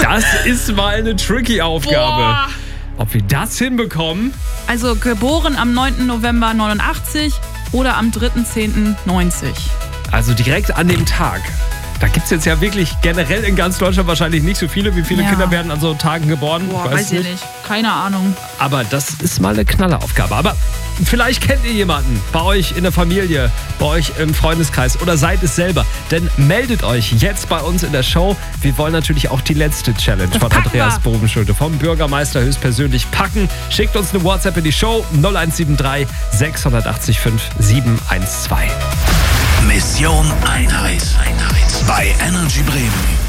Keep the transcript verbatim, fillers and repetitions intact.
Das ist mal eine tricky Aufgabe. Boah. Ob wir das hinbekommen? Also geboren am neunten November neunundachtzig oder am dritten zehnten neunzig. Also direkt an dem Tag. Da gibt es jetzt ja wirklich generell in ganz Deutschland wahrscheinlich nicht so viele. Wie viele Ja. Kinder werden an so Tagen geboren? Boah, weiß ich nicht. Keine Ahnung. Aber das ist mal eine Knalleraufgabe. Aber vielleicht kennt ihr jemanden bei euch in der Familie, bei euch im Freundeskreis oder seid es selber. Denn meldet euch jetzt bei uns in der Show. Wir wollen natürlich auch die letzte Challenge Das von packen Andreas wir. Bovenschulte vom Bürgermeister höchstpersönlich packen. Schickt uns eine WhatsApp in die Show null eins sieben drei sechs acht fünf sieben eins zwei. Mission Einheit. Einheit. Bei Energy Bremen.